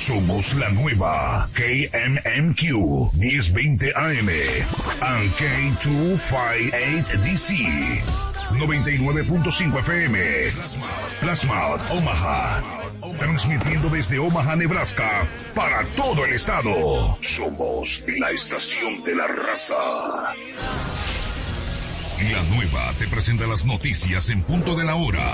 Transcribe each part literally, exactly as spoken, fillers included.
Somos la nueva K M M Q diez veinte A M and K doscientos cincuenta y ocho D C noventa y nueve punto cinco F M. Plasma Omaha. Transmitiendo desde Omaha, Nebraska, para todo el estado. Somos la estación de la raza. La nueva te presenta las noticias en punto de la hora.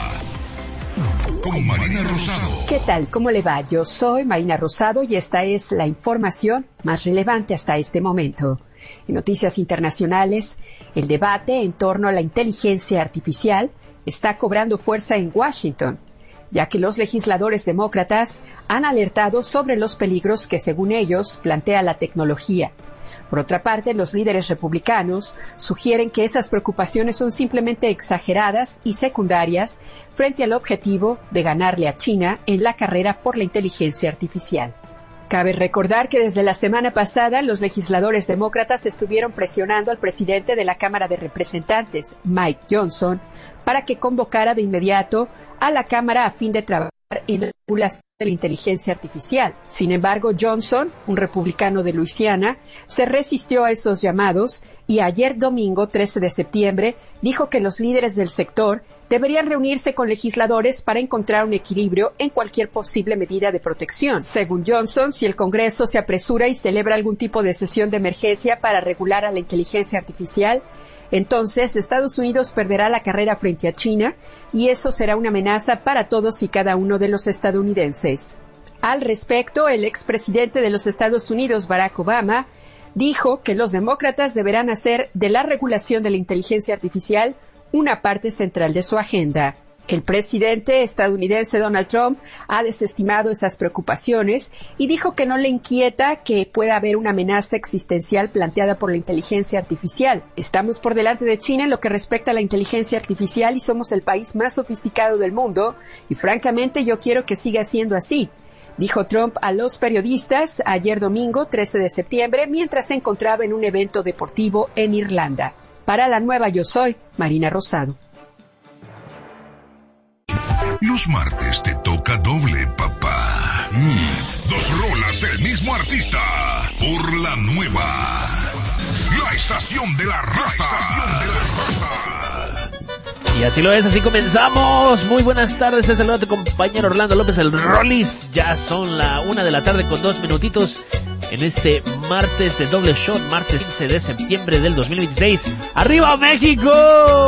Con Marina Rosado. ¿Qué tal? ¿Cómo le va? Yo soy Marina Rosado y esta es la información más relevante hasta este momento. En noticias internacionales, el debate en torno a la inteligencia artificial está cobrando fuerza en Washington, ya que los legisladores demócratas han alertado sobre los peligros que, según ellos, plantea la tecnología. Por otra parte, los líderes republicanos sugieren que esas preocupaciones son simplemente exageradas y secundarias frente al objetivo de ganarle a China en la carrera por la inteligencia artificial. Cabe recordar que desde la semana pasada los legisladores demócratas estuvieron presionando al presidente de la Cámara de Representantes, Mike Johnson, para que convocara de inmediato a la Cámara a fin de trabajar en la regulación de la inteligencia artificial. Sin embargo, Johnson, un republicano de Luisiana, se resistió a esos llamados y ayer domingo, trece de septiembre, dijo que los líderes del sector deberían reunirse con legisladores para encontrar un equilibrio en cualquier posible medida de protección. Según Johnson, si el Congreso se apresura y celebra algún tipo de sesión de emergencia para regular a la inteligencia artificial, entonces Estados Unidos perderá la carrera frente a China y eso será una amenaza para todos y cada uno de los estadounidenses. Al respecto, el expresidente de los Estados Unidos, Barack Obama, dijo que los demócratas deberán hacer de la regulación de la inteligencia artificial una parte central de su agenda. El presidente estadounidense Donald Trump ha desestimado esas preocupaciones y dijo que no le inquieta que pueda haber una amenaza existencial planteada por la inteligencia artificial. Estamos por delante de China en lo que respecta a la inteligencia artificial y somos el país más sofisticado del mundo y francamente yo quiero que siga siendo así, dijo Trump a los periodistas ayer domingo trece de septiembre mientras se encontraba en un evento deportivo en Irlanda. Para la nueva Yo Soy, Marina Rosado. Los martes te toca doble, papá. Mm, dos rolas del mismo artista. Por la nueva. La estación de la raza. La estación de la raza. Y así lo es, así comenzamos. Muy buenas tardes, es el nuevo compañero Orlando López, el Rollis. Ya son la una de la tarde con dos minutitos en este martes de doble shot, martes quince de septiembre del dos mil veintiséis. ¡Arriba México!